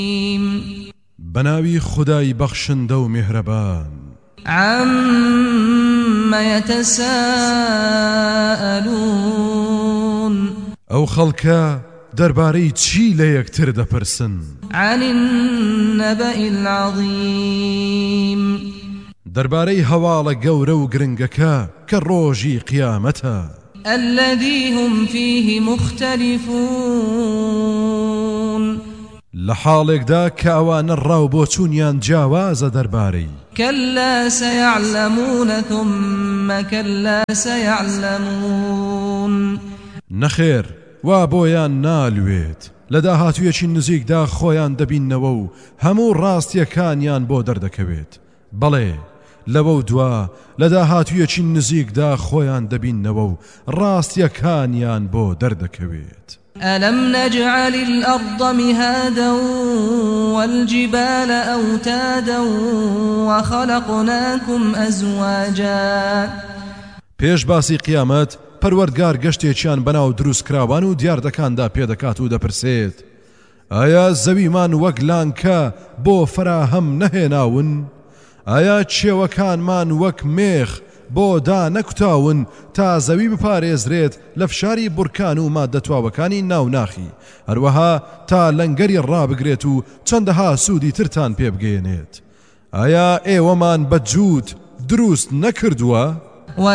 بناوي خداي بخشن دو مهربان عما يتساءلون أو خلقا درباري تشي ليكتر دبرسن عن النبأ العظيم درباري هوالا قورو قرنقكا كالروجي قيامتا الذي هم فيه مختلفون لحالك دا كأوان الراو بوچونيان جاواز درباري كلا سيعلمون ثم كلا سيعلمون نخير وابويان نالويت لدا هاتوية نزيك دا خويان دبين نوو همو راستيكانيان بو دردكويت بلي لەوە دوا لەدا هاتوویەکی نزیکدا خۆیان دەبینەوە و ڕاستیەکانیان بۆ دەردەکەوێت. ألم نجعل الأرض مهادا والجبال أوتادا وخلقناكم أزواجا پێش باسی قیامەت پەروەردگار گەشتێکیان بەناو دروست کراوان و دیاردەکاندا پێدەکات و دەپرسێت ئایا زەویمان وەک لانکە بۆ فراهەم نەهێناون؟ ئایا چێوەکانمان وەک مێخ بۆ دا نەکوتاون تا زەوی بپارێزرێت لە فشاری بورکان و مادەتواوەکانی ناوناخی هەروەها تا لەنگەری ڕابگرێت و چەندەها سوودی ترتان پێبگەێنێت؟ ئایا ئێوەمان بەجووت دروست نەکردووە؟